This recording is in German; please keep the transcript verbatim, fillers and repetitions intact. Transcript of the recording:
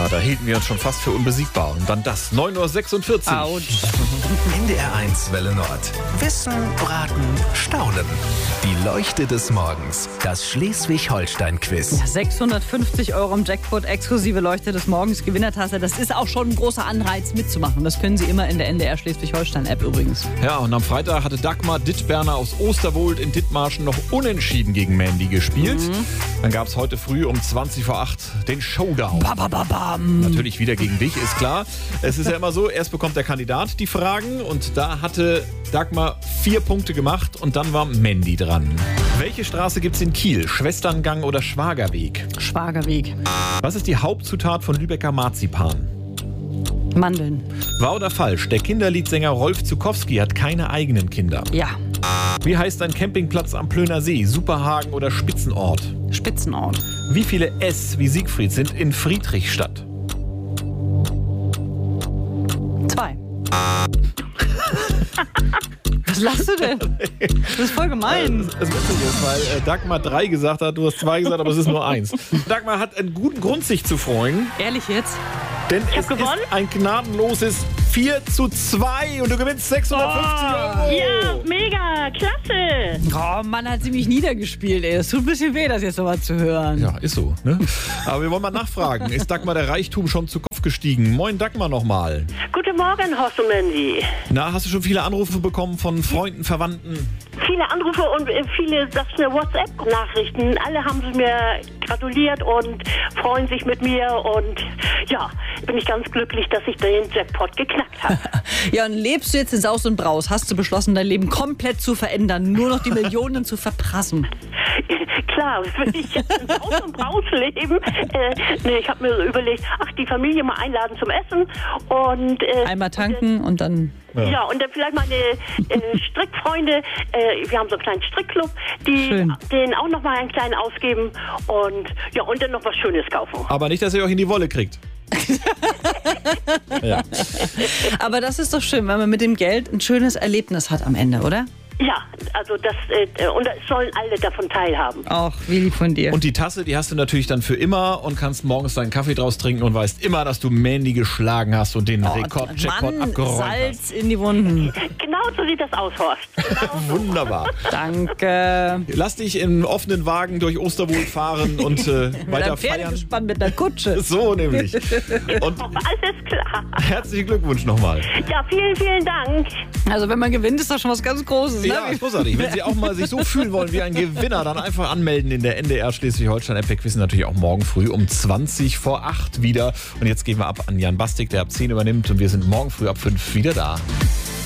Ja, da hielten wir uns schon fast für unbesiegbar. Und dann das, neun Uhr sechsundvierzig. Autsch. N D R eins Welle Nord. Wissen, Braten, Staunen. Die Leuchte des Morgens. Das Schleswig-Holstein-Quiz. Ja, sechshundertfünfzig Euro im Jackpot, exklusive Leuchte des Morgens, Gewinnertasse. Das ist auch schon ein großer Anreiz mitzumachen. Das können Sie immer in der N D R Schleswig-Holstein-App übrigens. Ja, und am Freitag hatte Dagmar Dittberner aus Osterwold in Dithmarschen noch unentschieden gegen Mandy gespielt. Mhm. Dann gab es heute früh um zwanzig vor acht den Showdown. Ba, ba, ba, bam. Natürlich wieder gegen dich, ist klar. Es ist ja immer so, erst bekommt der Kandidat die Fragen und da hatte Dagmar vier Punkte gemacht und dann war Mandy dran. Welche Straße gibt's in Kiel? Schwesterngang oder Schwagerweg? Schwagerweg. Was ist die Hauptzutat von Lübecker Marzipan? Mandeln. Wahr oder falsch? Der Kinderliedsänger Rolf Zukowski hat keine eigenen Kinder. Ja. Wie heißt ein Campingplatz am Plöner See? Superhagen oder Spitzenort? Spitzenort. Wie viele S wie Siegfried sind in Friedrichstadt? Zwei. Was lachst du denn? Das ist voll gemein. Das witzig ist, weil äh, Dagmar drei gesagt hat, du hast zwei gesagt, aber es ist nur eins. Dagmar hat einen guten Grund, sich zu freuen. Ehrlich jetzt? Denn Ich es hab gewonnen? ist ein gnadenloses vier zu zwei und du gewinnst sechshundertfünfzig Euro. Ja, mega, klasse. Oh Mann, hat sie mich niedergespielt, ey. Es tut ein bisschen weh, das jetzt sowas zu hören. Ja, ist so. Ne? Aber wir wollen mal nachfragen. Ist Dagmar der Reichtum schon zu Kopf gestiegen? Moin Dagmar nochmal. Guten Morgen, Horst und Mandy. Na, hast du schon viele Anrufe bekommen von Freunden, Verwandten? Viele Anrufe und äh, viele das sind WhatsApp-Nachrichten. Alle haben sie mir gratuliert und freuen sich mit mir. Und ja, bin ich ganz glücklich, dass ich den Jackpot geknackt habe. Ja, und lebst du jetzt in Saus und Braus? Hast du beschlossen, dein Leben komplett zu verändern, nur noch die Millionen zu verprassen? Klar, will ich jetzt in Haus und Braus leben. Äh, nee, ich habe mir so überlegt, ach, die Familie mal einladen zum Essen. Und, äh, Einmal tanken und dann... Ja. ja, und dann vielleicht meine äh, Strickfreunde, äh, wir haben so einen kleinen Strickclub, die Schön. denen auch noch mal einen kleinen ausgeben und ja, und dann noch was Schönes kaufen. Aber nicht, dass ihr euch in die Wolle kriegt. Ja. Aber das ist doch schön, wenn man mit dem Geld ein schönes Erlebnis hat am Ende, oder? Ja, also das, äh, und es sollen alle davon teilhaben. Auch, wie lieb von dir. Und die Tasse, die hast du natürlich dann für immer und kannst morgens deinen Kaffee draus trinken und weißt immer, dass du Mandy geschlagen hast und den Oh, Rekord-Jackpot Mann, abgeräumt Salz hast. in die Wunden. Genau so sieht das aus, Horst. Genau so. Wunderbar. Danke. Lass dich im offenen Wagen durch Osterwold fahren und äh, Mit weiter einem feiern. Pferdegespann mit einer Kutsche. So nämlich. Und Alles klar. herzlichen Glückwunsch nochmal. Ja, vielen, vielen Dank. Also wenn man gewinnt, ist das schon was ganz Großes. Ne? Ja, großartig. Wenn Sie auch mal sich so fühlen wollen wie ein Gewinner, dann einfach anmelden in der N D R Schleswig-Holstein-App. Wir quizzen natürlich auch morgen früh um zwanzig vor acht wieder. Und jetzt gehen wir ab an Jan Bastik, der ab zehn übernimmt. Und wir sind morgen früh ab fünf wieder da.